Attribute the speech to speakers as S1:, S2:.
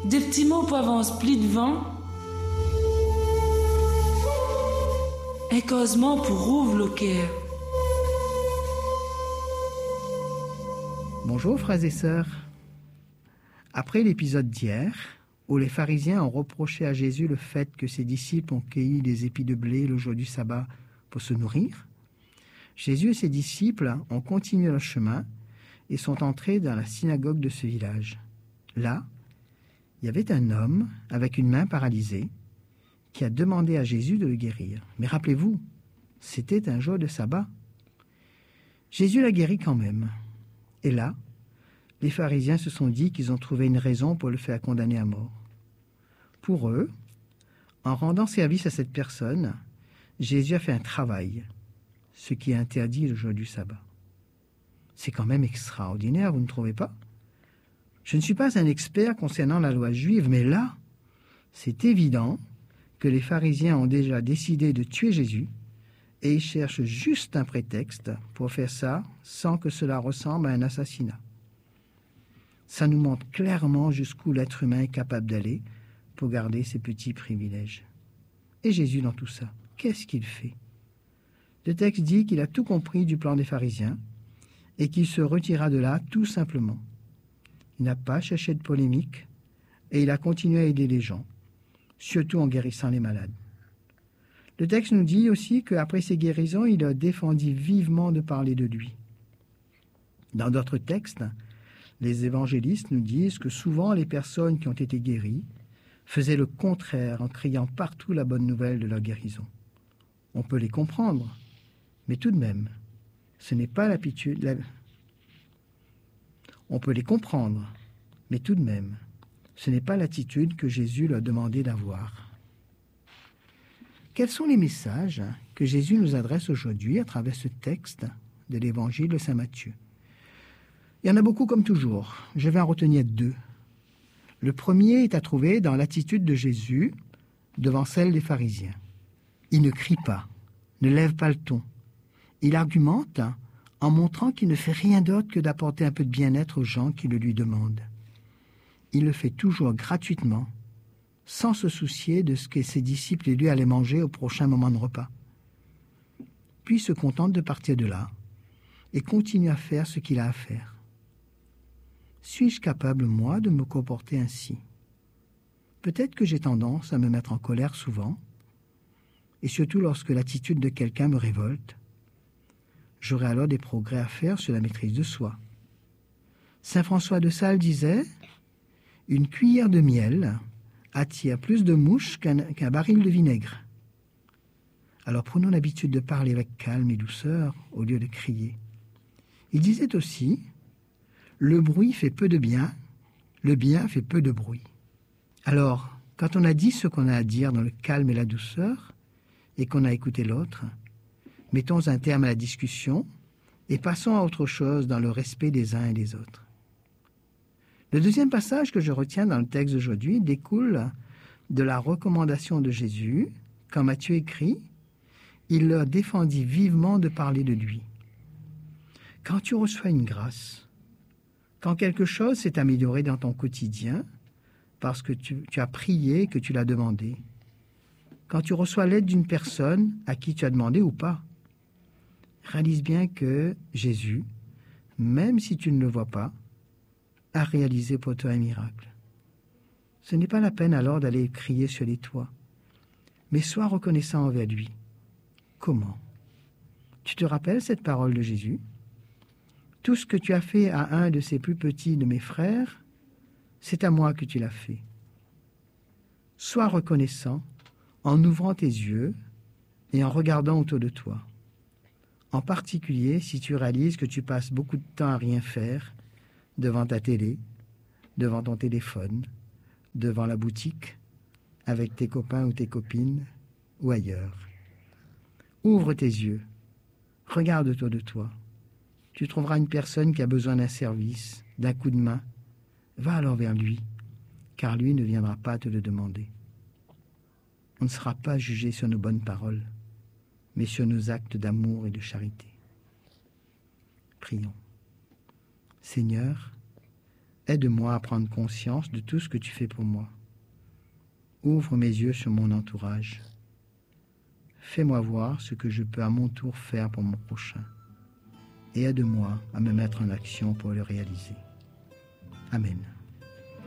S1: Des petits mots pour avance pli devant. Un causement pour rouvre le cœur.
S2: Bonjour frères et sœurs. Après l'épisode d'hier, où les pharisiens ont reproché à Jésus le fait que ses disciples ont cueilli des épis de blé le jour du sabbat pour se nourrir, Jésus et ses disciples ont continué leur chemin et sont entrés dans la synagogue de ce village. Là, il y avait un homme avec une main paralysée qui a demandé à Jésus de le guérir. Mais rappelez-vous, c'était un jour de sabbat. Jésus l'a guéri quand même. Et là, les pharisiens se sont dit qu'ils ont trouvé une raison pour le faire condamner à mort. Pour eux, en rendant service à cette personne, Jésus a fait un travail, ce qui est interdit le jour du sabbat. C'est quand même extraordinaire, vous ne trouvez pas? Je ne suis pas un expert concernant la loi juive, mais là, c'est évident que les pharisiens ont déjà décidé de tuer Jésus et ils cherchent juste un prétexte pour faire ça sans que cela ressemble à un assassinat. Ça nous montre clairement jusqu'où l'être humain est capable d'aller pour garder ses petits privilèges. Et Jésus dans tout ça, qu'est-ce qu'il fait? Le texte dit qu'il a tout compris du plan des pharisiens et qu'il se retira de là tout simplement. Il n'a pas cherché de polémique et il a continué à aider les gens, surtout en guérissant les malades. Le texte nous dit aussi qu'après ces guérisons, il a défendu vivement de parler de lui. Dans d'autres textes, les évangélistes nous disent que souvent les personnes qui ont été guéries faisaient le contraire en criant partout la bonne nouvelle de leur guérison. On peut les comprendre, mais tout de même, ce n'est pas l'attitude. On peut les comprendre, mais tout de même, ce n'est pas l'attitude que Jésus leur demandait d'avoir. Quels sont les messages que Jésus nous adresse aujourd'hui à travers ce texte de l'évangile de saint Matthieu? Il y en a beaucoup comme toujours. Je vais en retenir deux. Le premier est à trouver dans l'attitude de Jésus devant celle des pharisiens. Il ne crie pas, ne lève pas le ton. Il argumente en montrant qu'il ne fait rien d'autre que d'apporter un peu de bien-être aux gens qui le lui demandent. Il le fait toujours gratuitement, sans se soucier de ce que ses disciples et lui allaient manger au prochain moment de repas. Puis il se contente de partir de là et continue à faire ce qu'il a à faire. Suis-je capable, moi, de me comporter ainsi? Peut-être que j'ai tendance à me mettre en colère souvent, et surtout lorsque l'attitude de quelqu'un me révolte. J'aurai alors des progrès à faire sur la maîtrise de soi. Saint François de Sales disait « Une cuillère de miel attire plus de mouches qu'un baril de vinaigre. » Alors prenons l'habitude de parler avec calme et douceur au lieu de crier. Il disait aussi « Le bruit fait peu de bien, le bien fait peu de bruit. » Alors, quand on a dit ce qu'on a à dire dans le calme et la douceur, et qu'on a écouté l'autre, mettons un terme à la discussion et passons à autre chose dans le respect des uns et des autres. Le deuxième passage que je retiens dans le texte d'aujourd'hui découle de la recommandation de Jésus, quand Matthieu écrit « Il leur défendit vivement de parler de lui ». Quand tu reçois une grâce, quand quelque chose s'est amélioré dans ton quotidien, parce que tu as prié, que tu l'as demandé, quand tu reçois l'aide d'une personne à qui tu as demandé ou pas, réalise bien que Jésus, même si tu ne le vois pas, a réalisé pour toi un miracle. Ce n'est pas la peine alors d'aller crier sur les toits, mais sois reconnaissant envers lui. Comment? Tu te rappelles cette parole de Jésus? Tout ce que tu as fait à un de ces plus petits de mes frères, c'est à moi que tu l'as fait. Sois reconnaissant en ouvrant tes yeux et en regardant autour de toi. En particulier si tu réalises que tu passes beaucoup de temps à rien faire, devant ta télé, devant ton téléphone, devant la boutique, avec tes copains ou tes copines, ou ailleurs. Ouvre tes yeux, regarde autour de toi. Tu trouveras une personne qui a besoin d'un service, d'un coup de main. Va alors vers lui, car lui ne viendra pas te le demander. On ne sera pas jugé sur nos bonnes paroles, mais sur nos actes d'amour et de charité. Prions. Seigneur, Aide-moi à prendre conscience de tout ce que tu fais pour moi. Ouvre mes yeux sur mon entourage. Fais-moi voir ce que je peux à mon tour faire pour mon prochain. Et aide-moi à me mettre en action pour le réaliser. Amen.